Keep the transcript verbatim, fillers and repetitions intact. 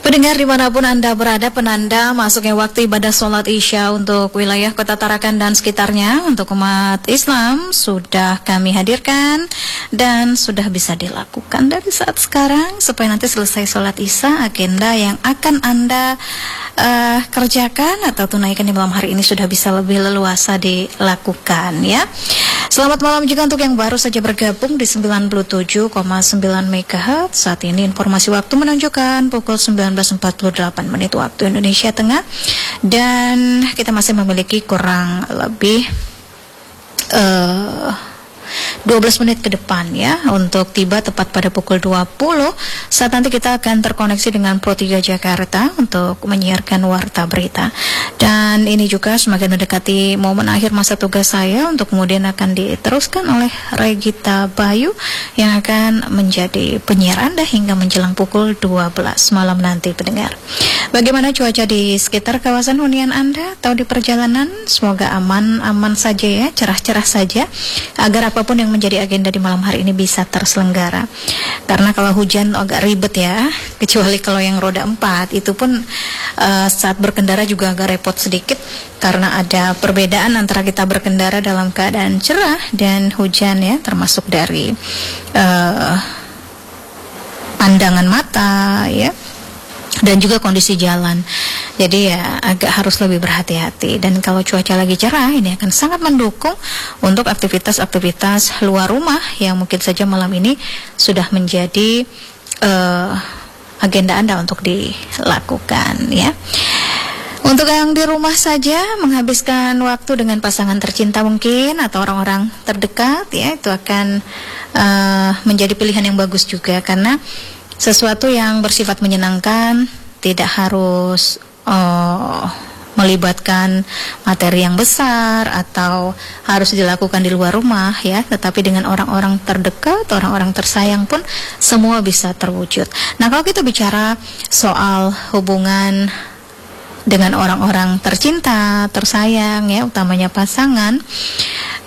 Pendengar dimanapun Anda berada, penanda masuknya waktu ibadah sholat isya untuk wilayah Kota Tarakan dan sekitarnya untuk umat Islam sudah kami hadirkan dan sudah bisa dilakukan dari saat sekarang supaya nanti selesai sholat isya agenda yang akan Anda uh, kerjakan atau tunaikan di malam hari ini sudah bisa lebih leluasa dilakukan ya. Selamat malam juga untuk yang baru saja bergabung di sembilan puluh tujuh koma sembilan megahertz. Saat ini informasi waktu menunjukkan pukul sembilan belas empat puluh delapan menit waktu Indonesia Tengah. Dan kita masih memiliki kurang lebih uh, dua belas menit ke depan ya untuk tiba tepat pada pukul dua puluh saat nanti kita akan terkoneksi dengan Pro tiga Jakarta untuk menyiarkan warta berita. Dan ini juga semakin mendekati momen akhir masa tugas saya untuk kemudian akan diteruskan oleh Regita Bayu yang akan menjadi penyiar Anda hingga menjelang pukul dua belas malam nanti, pendengar. Bagaimana cuaca di sekitar kawasan hunian Anda atau di perjalanan? Semoga aman-aman saja ya, cerah-cerah saja agar apapun yang menjadi agenda di malam hari ini bisa terselenggara. Karena kalau hujan agak ribet ya, kecuali kalau yang roda empat itu pun uh, saat berkendara juga agak repot sedikit karena ada perbedaan antara kita berkendara dalam keadaan cerah dan hujan ya, termasuk dari uh, pandangan mata ya, dan juga kondisi jalan. Jadi ya agak harus lebih berhati-hati. Dan kalau cuaca lagi cerah, ini akan sangat mendukung untuk aktivitas-aktivitas luar rumah yang mungkin saja malam ini sudah menjadi uh, agenda Anda untuk dilakukan ya. Untuk yang di rumah saja menghabiskan waktu dengan pasangan tercinta mungkin atau orang-orang terdekat ya, itu akan uh, menjadi pilihan yang bagus juga karena sesuatu yang bersifat menyenangkan tidak harus uh, melibatkan materi yang besar atau harus dilakukan di luar rumah ya, tetapi dengan orang-orang terdekat, orang-orang tersayang pun semua bisa terwujud. Nah, kalau kita bicara soal hubungan dengan orang-orang tercinta, tersayang ya, utamanya pasangan,